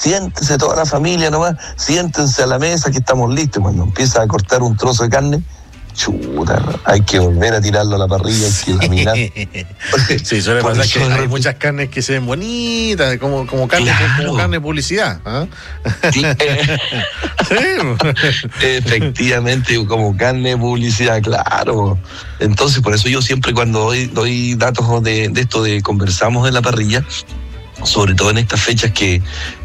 siéntese toda la familia nomás, siéntense a la mesa que estamos listos. Cuando empieza a cortar un trozo de carne, chuta, hay que volver a tirarlo a la parrilla, hay que laminar. Sí, suele pasar que hay muchas carnes que se ven bonitas, como carne, claro, como carne de publicidad. Sí. Efectivamente, como carne de publicidad, claro. Entonces, por eso yo siempre cuando doy datos de esto de conversamos en la parrilla, sobre todo en estas fechas que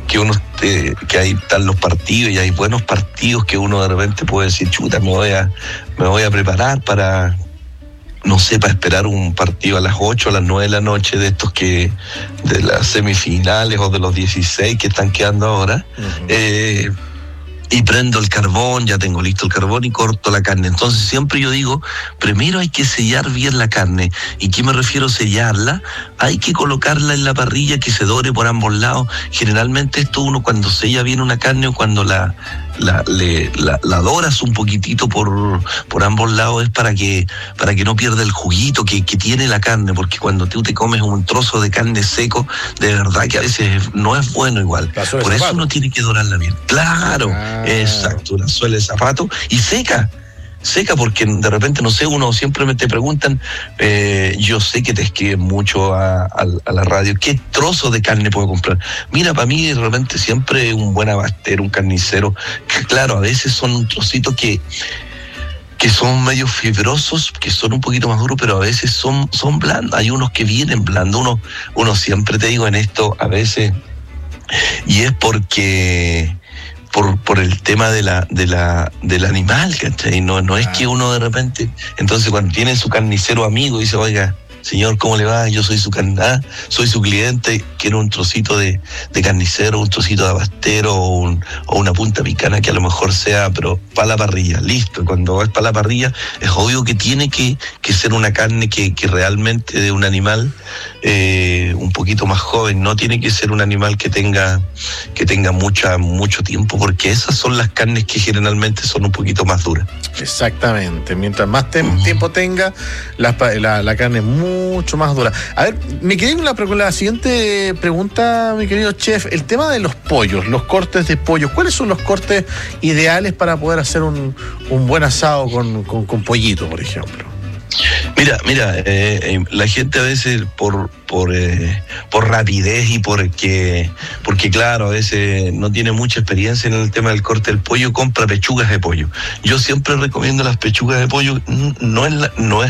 ahí están los partidos y hay buenos partidos que uno de repente puede decir, chuta, me voy a preparar para, no sé, para esperar un partido a las 8, a las 9 de la noche de estos de las semifinales o de los 16 que están quedando ahora. Uh-huh. Y prendo el carbón, ya tengo listo el carbón y corto la carne. Entonces siempre yo digo, primero hay que sellar bien la carne. ¿Y qué me refiero a sellarla? Hay que colocarla en la parrilla que se dore por ambos lados. Generalmente esto uno cuando sella bien una carne o cuando la doras un poquitito por ambos lados es para que no pierda el juguito que tiene la carne, porque cuando tú te comes un trozo de carne seco, de verdad que a veces no es bueno igual. Por eso uno tiene que dorarla bien. Claro, exacto, la suela de zapato y seca, porque de repente, no sé, uno siempre te preguntan, yo sé que te escriben mucho a la radio, ¿qué trozo de carne puedo comprar? Mira, para mí de repente siempre un buen abastero, un carnicero, que claro, a veces son un trocito que son medio fibrosos, que son un poquito más duros, pero a veces son blandos. Hay unos que vienen blandos, uno siempre te digo en esto, a veces, y es porque por el tema del animal, ¿cachai? No es que uno de repente, entonces cuando tiene su carnicero amigo dice, oiga, señor, ¿cómo le va? Yo soy su cliente, quiero un trocito de carnicero, un trocito de abastero o una punta picana que a lo mejor sea, pero para la parrilla, listo. Cuando es para la parrilla, es obvio que tiene que ser una carne que realmente de un animal un poquito más joven, no tiene que ser un animal que tenga mucho tiempo, porque esas son las carnes que generalmente son un poquito más duras. Exactamente, mientras más tiempo tenga, la carne es mucho más dura. A ver, me quedé con la siguiente pregunta, mi querido chef, el tema de los pollos, los cortes de pollo. ¿Cuáles son los cortes ideales para poder hacer un buen asado con pollito, por ejemplo? Mira, la gente a veces por rapidez y porque claro, a veces no tiene mucha experiencia en el tema del corte del pollo, compra pechugas de pollo. Yo siempre recomiendo las pechugas de pollo, no es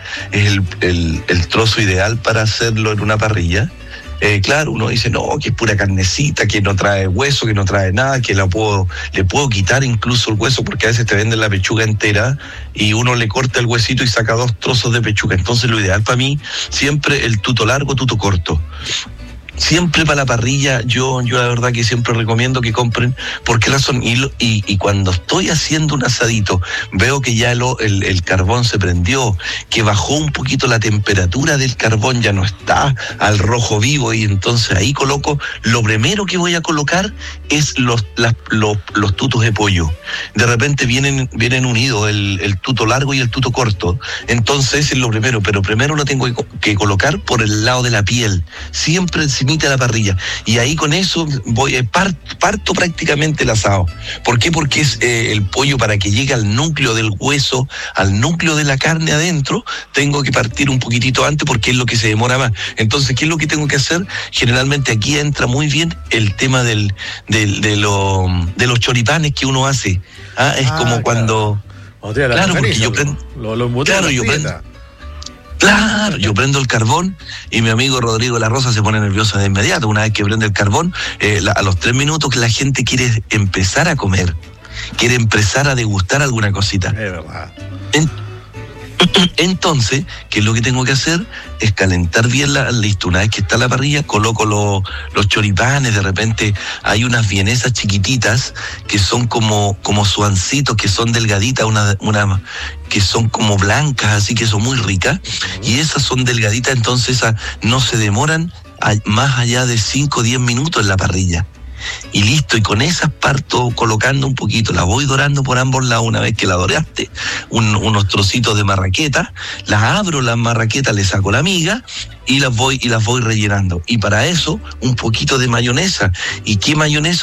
el trozo ideal para hacerlo en una parrilla. Claro, uno dice, no, que es pura carnecita, que no trae hueso, que no trae nada, que le puedo quitar incluso el hueso, porque a veces te venden la pechuga entera y uno le corta el huesito y saca 2 trozos de pechuga. Entonces lo ideal para mí, siempre el tuto largo, tuto corto. Siempre para la parrilla, yo la verdad que siempre recomiendo que compren, porque y cuando estoy haciendo un asadito, veo que ya el carbón se prendió, que bajó un poquito la temperatura del carbón, ya no está al rojo vivo, y entonces ahí lo primero que voy a colocar es los tutos de pollo. De repente vienen unidos el tuto largo y el tuto corto, entonces es lo primero, pero primero lo tengo que colocar por el lado de la piel, siempre encimita de la parrilla, y ahí con eso parto prácticamente el asado. ¿Por qué? Porque es el pollo, para que llegue al núcleo del hueso, al núcleo de la carne adentro, tengo que partir un poquitito antes, porque es lo que se demora más. Entonces, ¿qué es lo que tengo que hacer? Generalmente aquí entra muy bien el tema de los choripanes que uno hace. Es como cuando... Claro, porque yo prendo... Claro, yo prendo el carbón y mi amigo Rodrigo de la Rosa se pone nervioso de inmediato. Una vez que prende el carbón, a los 3 minutos la gente quiere empezar a comer, quiere empezar a degustar alguna cosita. Es verdad. Entonces, ¿qué es lo que tengo que hacer? Es calentar bien listo. Una vez que está la parrilla, coloco los choripanes. De repente hay unas vienesas chiquititas que son como suancitos, que son delgaditas, que son como blancas, así que son muy ricas. Y esas son delgaditas, entonces esas no se demoran más allá de 5 o 10 minutos en la parrilla. Y listo, y con esas parto colocando un poquito, la voy dorando por ambos lados. Una vez que la doraste, unos trocitos de marraqueta, las abro las marraquetas, le saco la miga y las voy rellenando. Y para eso, un poquito de mayonesa. ¿Y qué mayonesa?